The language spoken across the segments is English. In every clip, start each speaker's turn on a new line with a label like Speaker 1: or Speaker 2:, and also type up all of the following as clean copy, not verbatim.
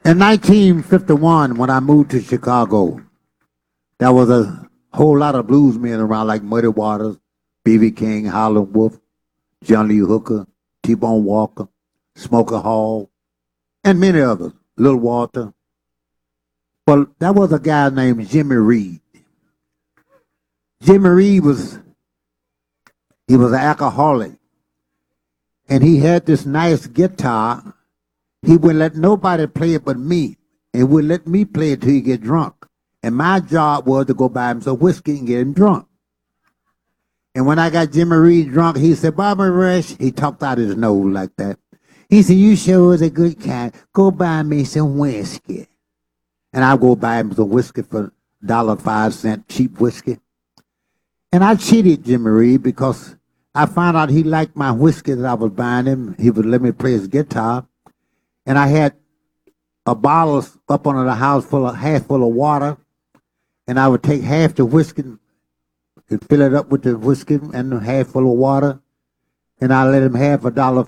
Speaker 1: In 1951, when I moved to Chicago, there was a whole lot of bluesmen around like Muddy Waters, B.B. King, Howlin' Wolf, John Lee Hooker, T-Bone Walker, Smoker Hall, and many others, Little Walter. Well, there was a guy named Jimmy Reed. Jimmy Reed was an alcoholic, and he had this nice guitar. He wouldn't let nobody play it but me, and wouldn't let me play it till he get drunk. And my job was to go buy him some whiskey and get him drunk. And when I got Jimmy Reed drunk, he said, "Bobby Rush," he talked out his nose like that. He said, "You sure is a good cat. Go buy me some whiskey." And I go buy him some whiskey for $1.05, cheap whiskey. And I cheated Jimmy Reed because I found out he liked my whiskey that I was buying him. He would let me play his guitar. And I had a bottle up under the house half full of water. And I would take half the whiskey and fill it up with the whiskey and half full of water. And I let him have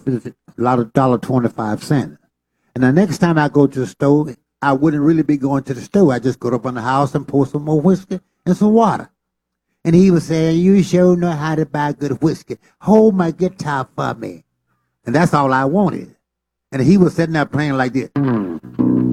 Speaker 1: $1.25. And the next time I go to the store, I wouldn't really be going to the store. I just go up in the house and pour some more whiskey and some water. And he was saying, "You sure know how to buy good whiskey. Hold my guitar for me." And that's all I wanted. And he was sitting there playing like this.